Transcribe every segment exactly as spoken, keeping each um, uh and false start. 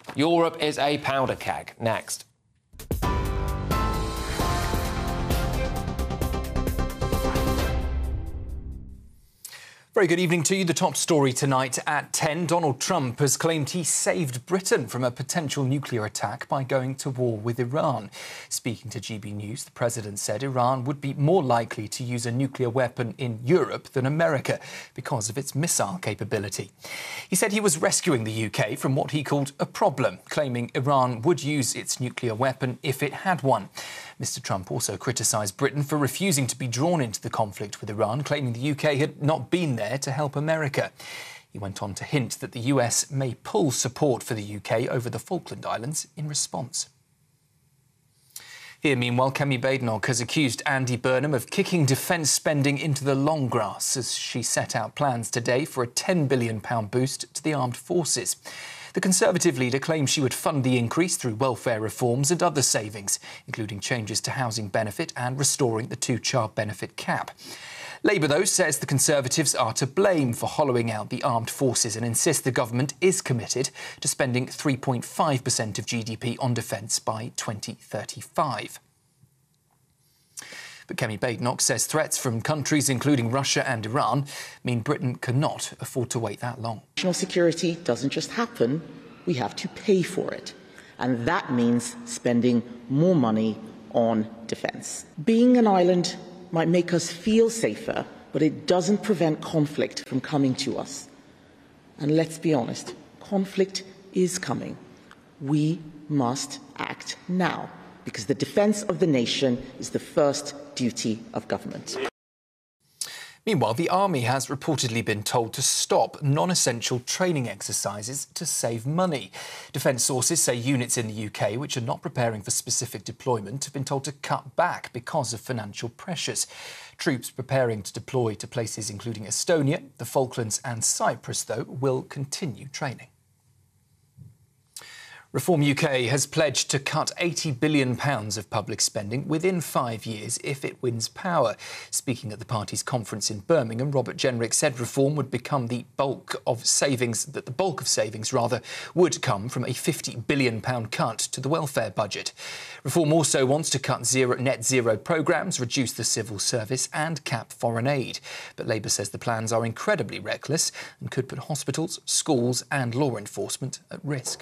Europe is a powder keg. Next. Very good evening to you. The top story tonight at ten. Donald Trump has claimed he saved Britain from a potential nuclear attack by going to war with Iran. Speaking to G B News, the president said Iran would be more likely to use a nuclear weapon in Europe than America because of its missile capability. He said he was rescuing the U K from what he called a problem, claiming Iran would use its nuclear weapon if it had one. Mister Trump also criticised Britain for refusing to be drawn into the conflict with Iran, claiming the U K had not been there to help America. He went on to hint that the U S may pull support for the U K over the Falkland Islands in response. Here, meanwhile, Kemi Badenoch has accused Andy Burnham of kicking defence spending into the long grass as she set out plans today for a ten billion pounds boost to the armed forces. The Conservative leader claims she would fund the increase through welfare reforms and other savings, including changes to housing benefit and restoring the two-child benefit cap. Labour, though, says the Conservatives are to blame for hollowing out the armed forces and insists the government is committed to spending three point five percent of G D P on defence by twenty thirty-five. But Kemi Badenoch says threats from countries including Russia and Iran mean Britain cannot afford to wait that long. National security doesn't just happen, we have to pay for it. And that means spending more money on defence. Being an island might make us feel safer, but it doesn't prevent conflict from coming to us. And let's be honest, conflict is coming. We must act now, because the defence of the nation is the first duty of government. Meanwhile, the army has reportedly been told to stop non-essential training exercises to save money. Defence sources say units in the U K which are not preparing for specific deployment have been told to cut back because of financial pressures. Troops preparing to deploy to places including Estonia, the Falklands and Cyprus, though, will continue training. Reform U K has pledged to cut eighty billion pounds of public spending within five years if it wins power. Speaking at the party's conference in Birmingham, Robert Jenrick said Reform would become the bulk of savings, that the bulk of savings, rather, would come from a fifty billion pounds cut to the welfare budget. Reform also wants to cut zero, net zero programmes, reduce the civil service and cap foreign aid. But Labour says the plans are incredibly reckless and could put hospitals, schools and law enforcement at risk.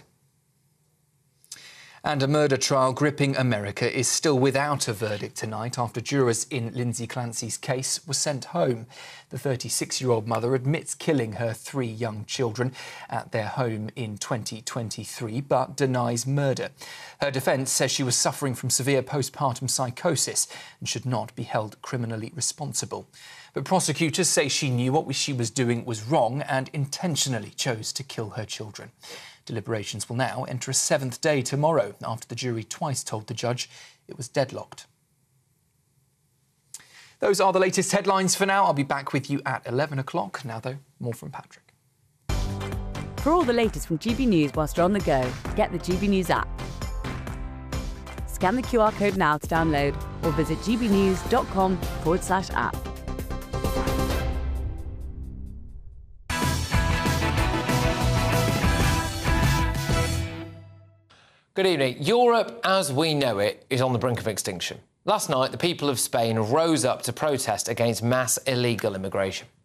And a murder trial gripping America is still without a verdict tonight after jurors in Lindsay Clancy's case were sent home. The thirty-six-year-old mother admits killing her three young children at their home in twenty twenty-three, but denies murder. Her defence says she was suffering from severe postpartum psychosis and should not be held criminally responsible. But prosecutors say she knew what she was doing was wrong and intentionally chose to kill her children. Deliberations will now enter a seventh day tomorrow after the jury twice told the judge it was deadlocked. Those are the latest headlines for now. I'll be back with you at eleven o'clock. Now, though, more from Patrick. For all the latest from G B News whilst you're on the go, get the G B News app. Scan the Q R code now to download or visit gbnews.com forward slash app. Good evening. Europe, as we know it, is on the brink of extinction. Last night, the people of Spain rose up to protest against mass illegal immigration.